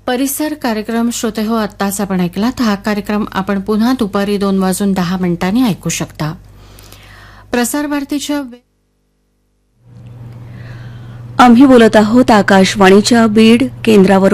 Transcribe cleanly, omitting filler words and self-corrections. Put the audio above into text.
परिसर कार्यक्रम श्रोते हो आत्ताच आपण ऐकलात. हा कार्यक्रम आपण पुन्हा दुपारी 2:10 ऐकू शकता. प्रसार भारतीच्या आम्ही बोलत आहोत आकाशवाणीच्या बीड केंद्रावर.